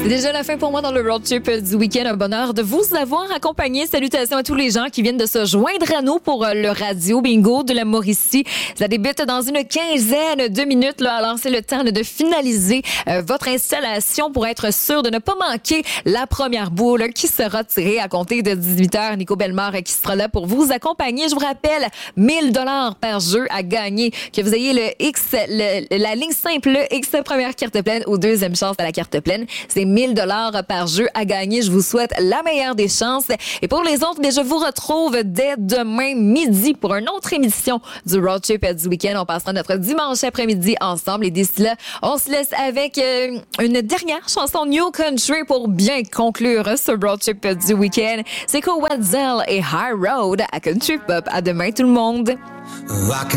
C'est déjà la fin pour moi dans le road trip du week-end. Un bonheur de vous avoir accompagné. Salutations à tous les gens qui viennent de se joindre à nous pour le radio bingo de la Mauricie. Ça débute dans une quinzaine de minutes. Là, alors, c'est le temps de finaliser votre installation pour être sûr de ne pas manquer la première boule qui sera tirée à compter de 18h. Nico Bellemare qui sera là pour vous accompagner. Je vous rappelle, 1 000 $ par jeu à gagner. Que vous ayez le X, la ligne simple, le X première carte pleine ou deuxième chance à la carte pleine. C'est 1 000 $ par jeu à gagner. Je vous souhaite la meilleure des chances. Et pour les autres, je vous retrouve dès demain midi pour une autre émission du Road Trip du week-end. On passera notre dimanche après-midi ensemble. Et d'ici là, on se laisse avec une dernière chanson New Country pour bien conclure ce Road Trip du week-end. C'est Wetzel et High Road à Country Pop. À demain tout le monde.